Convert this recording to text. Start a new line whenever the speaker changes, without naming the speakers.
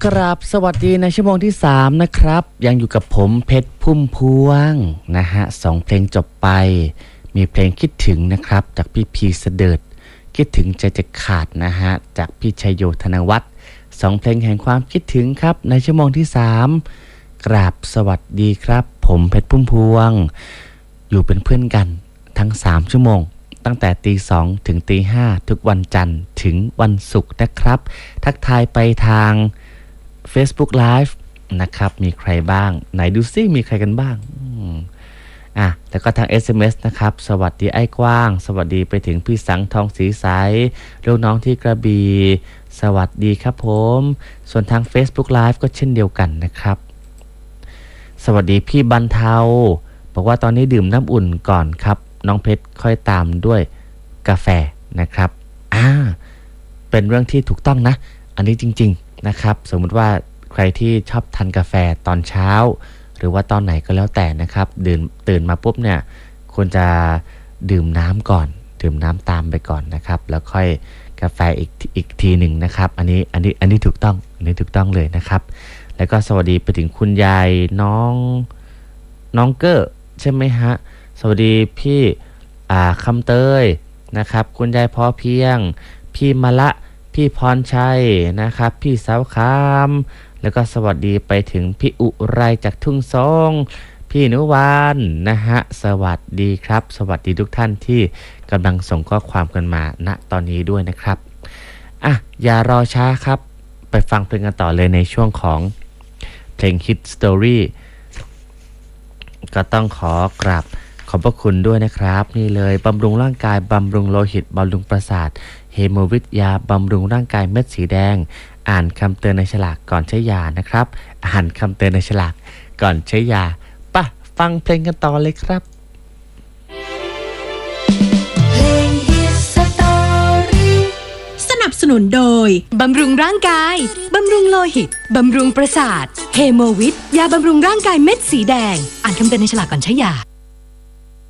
กราบสวัสดีในชั่วโมงที่3นะครับยังอยู่กับผมเพชรพุ่มพวงนะฮะ2เพลงจบไปมีเพลงคิดถึงนะครับจากพี่พีเสดิร์ดคิดถึงใจจะขาดนะฮะจากพี่ชัยโยธนวัฒน์2เพลงแห่งความคิดถึงครับในชั่วโมงที่3กราบสวัสดีครับผมเพชรพุ่มพวงอยู่เป็นเพื่อนกันทั้ง3ชั่วโมงตั้งแต่ตี 2 ถึงตี 5ทุกวันจันทร์ถึงวันศุกร์นะครับทักทายไปทาง Facebook Live นะครับมีใครบ้างไหนดูซิมีใครกันบ้างแล้วก็ทาง SMS นะครับสวัสดีไอ้กว้างสวัสดีไปถึงพี่สังทองสีใสลูกน้องที่กระบี่สวัสดีครับผมส่วนทาง Facebook Live ก็เช่นเดียวกันนะครับสวัสดีพี่บรรเทาบอกว่าตอนนี้ดื่มน้ำอุ่นก่อนครับน้องเพชรค่อยตามด้วยกาแฟนะครับเป็นเรื่องที่ถูกต้องนะอันนี้จริงๆนะครับสมมุติว่าใครที่ชอบทานกาแฟตอนเช้าหรือว่าตอนไหนก็แล้วแต่นะครับตื่นมาปุ๊บเนี่ยควรจะดื่มน้ำก่อนดื่มน้ำตามไปก่อนนะครับแล้วค่อยกาแฟอีกทีหนึ่งนะครับอันนี้ถูกต้องเลยนะครับแล้วก็สวัสดีไปถึงคุณยายน้องเกอร์ใช่ไหมฮะสวัสดีพี่คำเตยนะครับคุณยายพอเพียงพี่มะละพี่พรชัยนะครับพี่สาวคามแล้วก็สวัสดีไปถึงพี่อุไรจากทุ่งซองพี่นุวานนะฮะสวัสดีครับสวัสดีทุกท่านที่กำลังส่งข้อความกันมาณตอนนี้ด้วยนะครับอย่ารอช้าครับไปฟังเพลงกันต่อเลยในช่วงของเพลง Hit Story ก็ต้องขอกราบขอบพระคุณด้วยนะครับนี่เลยบำรุงร่างกายบำรุงโลหิตบำรุงประสาทเฮโมวิทยาบำรุงร่างกายเม็ดสีแดงอ่านคำเตือนในฉลากก่อนใช้ยานะครับอ่านคำเตือนในฉลากก่อนใช้ยาป่ะฟังเพลงกันต่อเลยครับ
เพลง Hit Story สนับสนุนโดยบำรุงร่างกายบำรุงโลหิตบำรุงประสาทเฮโมวิทยาบำรุงร่างกายเม็ดสีแดงอ่านคำเตือนในฉลากก่อนใช้ยา